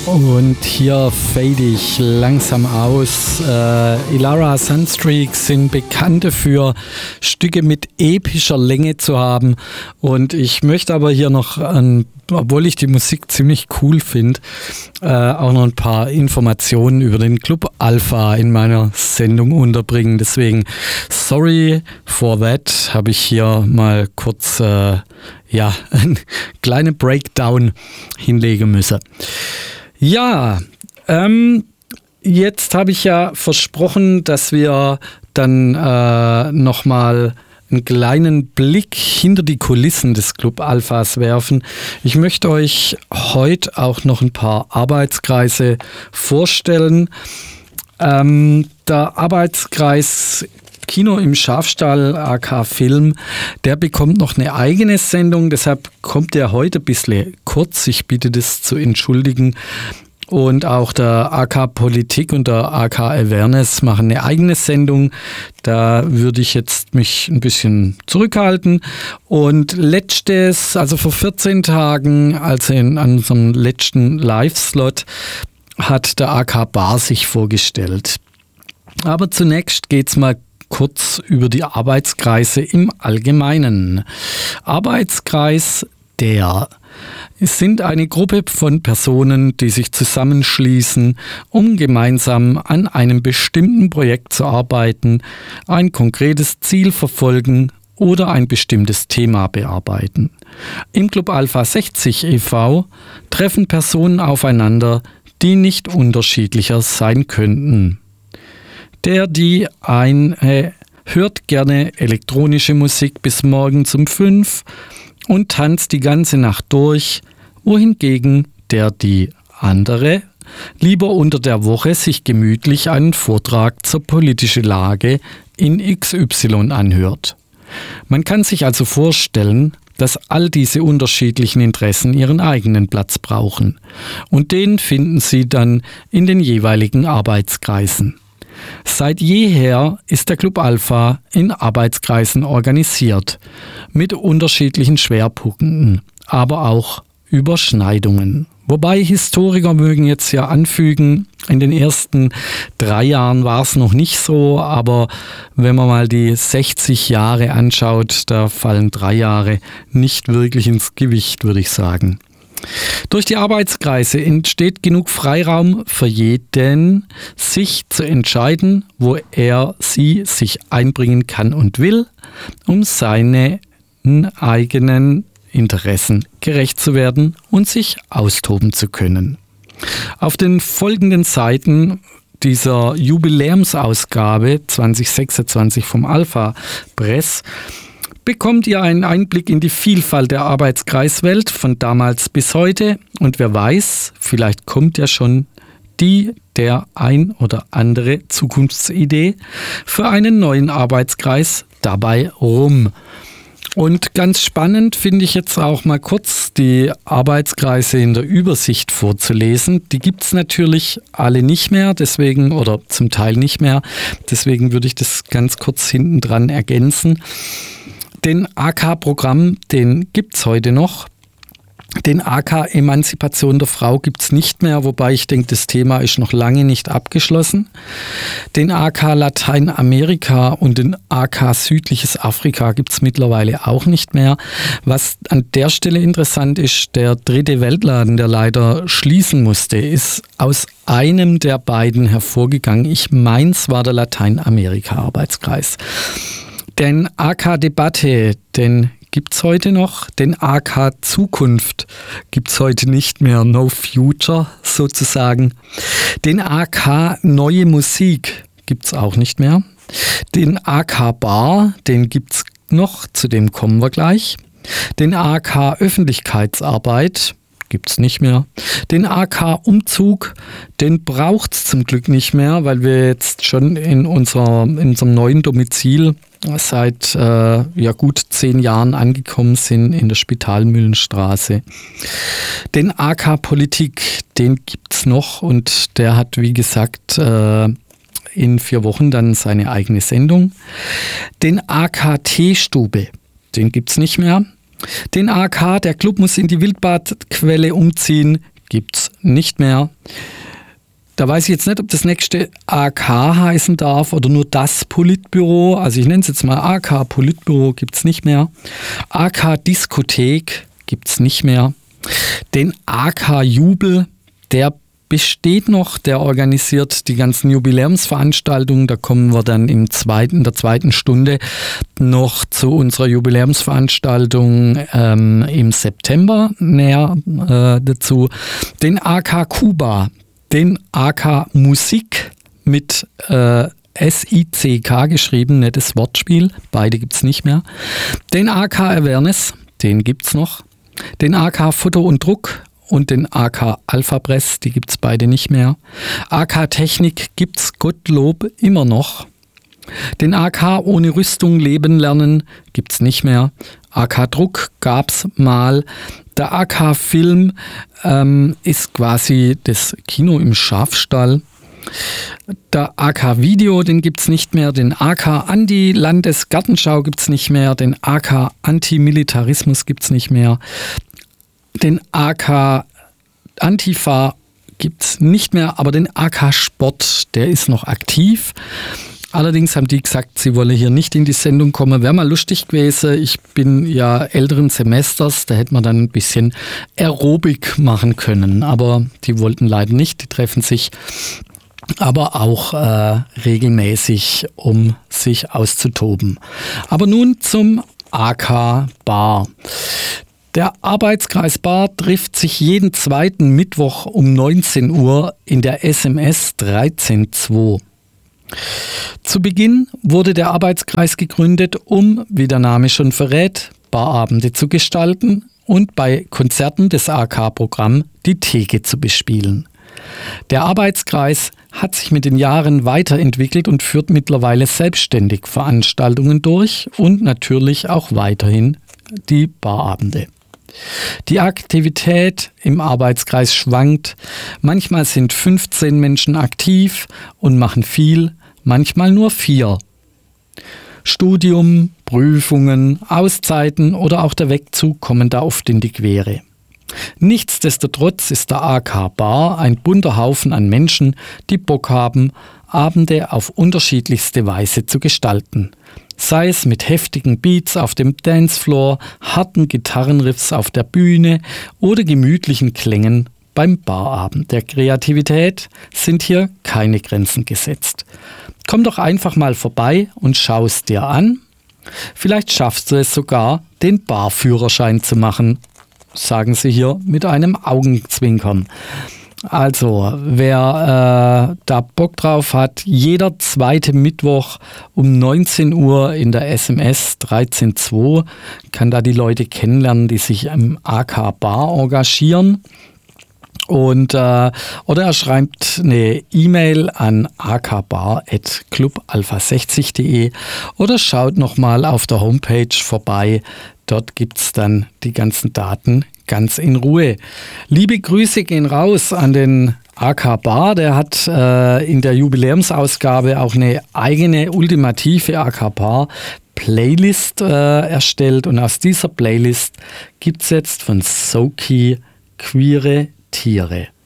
Und hier fade ich langsam aus. Ilara Sunstreak sind bekannt dafür, Stücke mit epischer Länge zu haben. Und ich möchte aber hier noch, obwohl ich die Musik ziemlich cool finde, auch noch ein paar Informationen über den Club Alpha in meiner Sendung unterbringen. Deswegen, sorry for that, habe ich hier mal kurz einen kleinen Breakdown hinlegen müssen. Ja, jetzt habe ich ja versprochen, dass wir dann nochmal einen kleinen Blick hinter die Kulissen des Club Alphas werfen. Ich möchte euch heute auch noch ein paar Arbeitskreise vorstellen. Der Arbeitskreis Kino im Schafstall, AK Film, der bekommt noch eine eigene Sendung, deshalb kommt der heute ein bisschen kurz. Ich bitte das zu entschuldigen. Und auch der AK Politik und der AK Awareness machen eine eigene Sendung. Da würde ich jetzt mich ein bisschen zurückhalten. Und also vor 14 Tagen, also an unserem letzten Live-Slot, hat der AK Bar sich vorgestellt. Aber zunächst geht's mal kurz über die Arbeitskreise im Allgemeinen. Arbeitskreis Es sind eine Gruppe von Personen, die sich zusammenschließen, um gemeinsam an einem bestimmten Projekt zu arbeiten, ein konkretes Ziel verfolgen oder ein bestimmtes Thema bearbeiten. Im Club Alpha 60 e.V. treffen Personen aufeinander, die nicht unterschiedlicher sein könnten. Die eine hört gerne elektronische Musik bis morgens um 5 und tanzt die ganze Nacht durch, wohingegen die andere lieber unter der Woche sich gemütlich einen Vortrag zur politischen Lage in XY anhört. Man kann sich also vorstellen, dass all diese unterschiedlichen Interessen ihren eigenen Platz brauchen und den finden sie dann in den jeweiligen Arbeitskreisen. Seit jeher ist der Club Alpha in Arbeitskreisen organisiert, mit unterschiedlichen Schwerpunkten, aber auch Überschneidungen. Wobei Historiker mögen jetzt ja anfügen, in den ersten 3 Jahren war es noch nicht so, aber wenn man mal die 60 Jahre anschaut, da fallen 3 Jahre nicht wirklich ins Gewicht, würde ich sagen. Durch die Arbeitskreise entsteht genug Freiraum für jeden, sich zu entscheiden, wo sie sich einbringen kann und will, um seinen eigenen Interessen gerecht zu werden und sich austoben zu können. Auf den folgenden Seiten dieser Jubiläumsausgabe 2026 vom Alpha Press bekommt ihr einen Einblick in die Vielfalt der Arbeitskreiswelt von damals bis heute und wer weiß, vielleicht kommt ja schon der ein oder andere Zukunftsidee für einen neuen Arbeitskreis dabei rum. Und ganz spannend finde ich jetzt auch mal kurz die Arbeitskreise in der Übersicht vorzulesen. Die gibt es natürlich alle nicht mehr, deswegen oder zum Teil nicht mehr. Deswegen würde ich das ganz kurz hinten dran ergänzen. Den AK-Programm, den gibt es heute noch. Den AK Emanzipation der Frau gibt es nicht mehr, wobei ich denke, das Thema ist noch lange nicht abgeschlossen. Den AK Lateinamerika und den AK Südliches Afrika gibt es mittlerweile auch nicht mehr. Was an der Stelle interessant ist, der dritte Weltladen, der leider schließen musste, ist aus einem der beiden hervorgegangen. Ich meine, es war der Lateinamerika-Arbeitskreis. Den AK Debatte, den gibt es heute noch. Den AK Zukunft gibt es heute nicht mehr. No Future sozusagen. Den AK Neue Musik gibt es auch nicht mehr. Den AK Bar, den gibt es noch, zu dem kommen wir gleich. Den AK Öffentlichkeitsarbeit gibt es nicht mehr. Den AK Umzug, den braucht es zum Glück nicht mehr, weil wir jetzt schon in unserem neuen Domizil seit gut 10 Jahren angekommen sind in der Spitalmühlenstraße. Den AK Politik, den gibt es noch und der hat, wie gesagt, in 4 Wochen dann seine eigene Sendung. Den AK Teestube, den gibt es nicht mehr. Den AK, der Club muss in die Wildbadquelle umziehen, gibt es nicht mehr. Da weiß ich jetzt nicht, ob das nächste AK heißen darf oder nur das Politbüro. Also ich nenne es jetzt mal AK Politbüro, gibt es nicht mehr. AK Diskothek gibt es nicht mehr. Den AK Jubel, der besteht noch, der organisiert die ganzen Jubiläumsveranstaltungen. Da kommen wir dann in der zweiten Stunde noch zu unserer Jubiläumsveranstaltung im September näher dazu. Den AK Kuba, den AK Musik mit SICK geschrieben, nettes Wortspiel, beide gibt es nicht mehr. Den AK Awareness, den gibt es noch. Den AK Foto und Druck und den AK Alpha Press, die gibt es beide nicht mehr. AK Technik gibt es Gottlob immer noch. Den AK Ohne Rüstung leben lernen gibt es nicht mehr. AK Druck gab es mal. Der AK Film ist quasi das Kino im Schafstall. Der AK Video, den gibt es nicht mehr. Den AK Anti-Landesgartenschau gibt es nicht mehr. Den AK Antimilitarismus gibt es nicht mehr. Den AK Antifa gibt es nicht mehr, aber den AK Sport, der ist noch aktiv. Allerdings haben die gesagt, sie wolle hier nicht in die Sendung kommen. Wäre mal lustig gewesen. Ich bin ja älteren Semesters, da hätte man dann ein bisschen Aerobik machen können. Aber die wollten leider nicht. Die treffen sich aber auch regelmäßig, um sich auszutoben. Aber nun zum AK Bar. Der Arbeitskreis Bar trifft sich jeden zweiten Mittwoch um 19 Uhr in der SMS 132. Zu Beginn wurde der Arbeitskreis gegründet, um, wie der Name schon verrät, Barabende zu gestalten und bei Konzerten des AK-Programms die Theke zu bespielen. Der Arbeitskreis hat sich mit den Jahren weiterentwickelt und führt mittlerweile selbstständig Veranstaltungen durch und natürlich auch weiterhin die Barabende. Die Aktivität im Arbeitskreis schwankt. Manchmal sind 15 Menschen aktiv und machen viel, manchmal nur 4. Studium, Prüfungen, Auszeiten oder auch der Wegzug kommen da oft in die Quere. Nichtsdestotrotz ist der AK Bar ein bunter Haufen an Menschen, die Bock haben, Abende auf unterschiedlichste Weise zu gestalten. Sei es mit heftigen Beats auf dem Dancefloor, harten Gitarrenriffs auf der Bühne oder gemütlichen Klängen beim Barabend. Der Kreativität sind hier keine Grenzen gesetzt. Komm doch einfach mal vorbei und schau es dir an. Vielleicht schaffst du es sogar, den Barführerschein zu machen, sagen sie hier mit einem Augenzwinkern. Also, wer da Bock drauf hat, jeder zweite Mittwoch um 19 Uhr in der SMS 132 kann da die Leute kennenlernen, die sich im AK Bar engagieren. Und, oder er schreibt eine E-Mail an akbar@clubalpha60.de oder schaut nochmal auf der Homepage vorbei. Dort gibt es dann die ganzen Daten ganz in Ruhe. Liebe Grüße gehen raus an den AK Bar. Der hat in der Jubiläumsausgabe auch eine eigene ultimative AK Bar Playlist erstellt. Und aus dieser Playlist gibt es jetzt von Soki Queere Tiere.